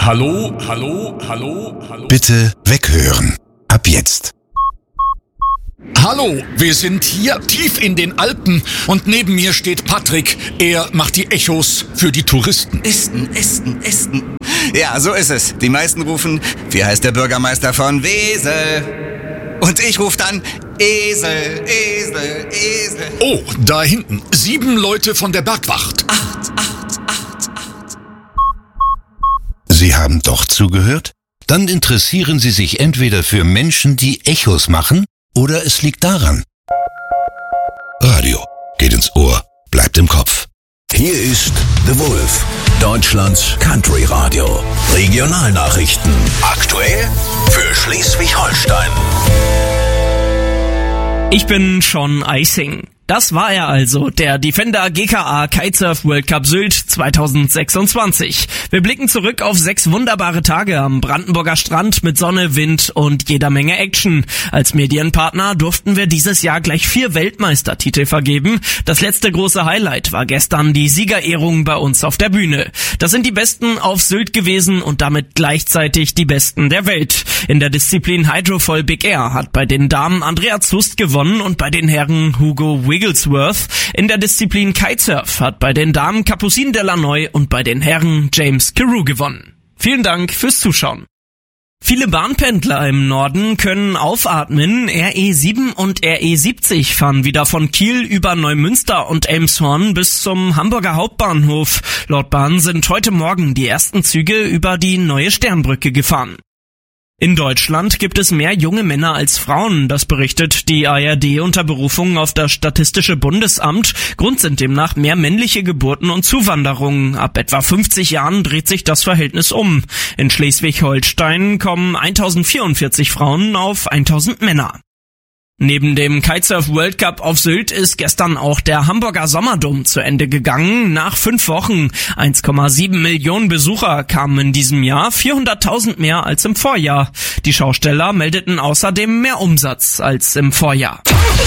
Hallo, hallo, hallo, hallo. Bitte weghören. Ab jetzt. Hallo, wir sind hier tief in den Alpen und neben mir steht Patrick. Er macht die Echos für die Touristen. Esten. Ja, so ist es. Die meisten rufen, wie heißt der Bürgermeister von Wesel? Und ich rufe dann, Esel. Oh, da hinten, 7 Leute von der Bergwacht. 8. Sie haben doch zugehört? Dann interessieren Sie sich entweder für Menschen, die Echos machen, oder es liegt daran. Radio geht ins Ohr, bleibt im Kopf. Hier ist The Wolf, Deutschlands Country Radio. Regionalnachrichten. Aktuell für Schleswig-Holstein. Ich bin Sean Eising. Das war er also, der Defender GKA Kitesurf World Cup Sylt 2026. Wir blicken zurück auf 6 wunderbare Tage am Brandenburger Strand mit Sonne, Wind und jeder Menge Action. Als Medienpartner durften wir dieses Jahr gleich 4 Weltmeistertitel vergeben. Das letzte große Highlight war gestern die Siegerehrung bei uns auf der Bühne. Das sind die Besten auf Sylt gewesen und damit gleichzeitig die Besten der Welt. In der Disziplin Hydrofoil Big Air hat bei den Damen Andrea Zust gewonnen und bei den Herren Hugo Wigglesworth. In der Disziplin Kitesurf hat bei den Damen Capucine Delanoy und bei den Herren James Carew gewonnen. Vielen Dank fürs Zuschauen. Viele Bahnpendler im Norden können aufatmen. RE7 und RE70 fahren wieder von Kiel über Neumünster und Elmshorn bis zum Hamburger Hauptbahnhof. Laut Bahn sind heute Morgen die ersten Züge über die neue Sternbrücke gefahren. In Deutschland gibt es mehr junge Männer als Frauen, das berichtet die ARD unter Berufung auf das Statistische Bundesamt. Grund sind demnach mehr männliche Geburten und Zuwanderungen. Ab etwa 50 Jahren dreht sich das Verhältnis um. In Schleswig-Holstein kommen 1044 Frauen auf 1000 Männer. Neben dem Kitesurf World Cup auf Sylt ist gestern auch der Hamburger Sommerdom zu Ende gegangen. Nach 5 Wochen 1,7 Millionen Besucher kamen in diesem Jahr, 400.000 mehr als im Vorjahr. Die Schausteller meldeten außerdem mehr Umsatz als im Vorjahr.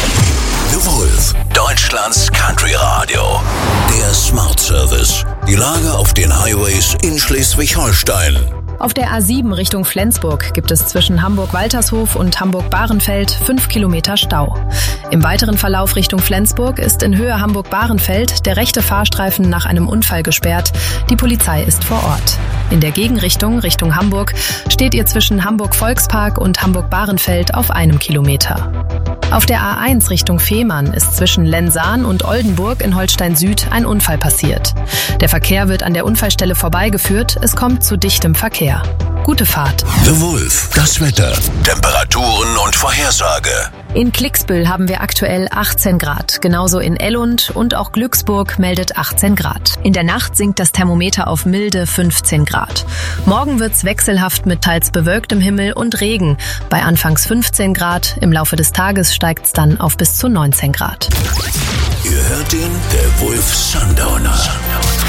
The Wolf, Deutschlands Country Radio. Der Smart Service. Die Lage auf den Highways in Schleswig-Holstein. Auf der A7 Richtung Flensburg gibt es zwischen Hamburg-Waltershof und Hamburg-Bahrenfeld 5 Kilometer Stau. Im weiteren Verlauf Richtung Flensburg ist in Höhe Hamburg-Bahrenfeld der rechte Fahrstreifen nach einem Unfall gesperrt. Die Polizei ist vor Ort. In der Gegenrichtung Richtung Hamburg steht ihr zwischen Hamburg-Volkspark und Hamburg-Bahrenfeld auf 1 Kilometer. Auf der A1 Richtung Fehmarn ist zwischen Lensahn und Oldenburg in Holstein Süd ein Unfall passiert. Der Verkehr wird an der Unfallstelle vorbeigeführt, es kommt zu dichtem Verkehr. Gute Fahrt. The Wolf, das Wetter, Temperaturen und Vorhersage. In Klicksbüll haben wir aktuell 18 Grad. Genauso in Ellund und auch Glücksburg meldet 18 Grad. In der Nacht sinkt das Thermometer auf milde 15 Grad. Morgen wird's wechselhaft mit teils bewölktem Himmel und Regen. Bei anfangs 15 Grad. Im Laufe des Tages steigt's dann auf bis zu 19 Grad. Ihr hört ihn, der Wolf Sundowner.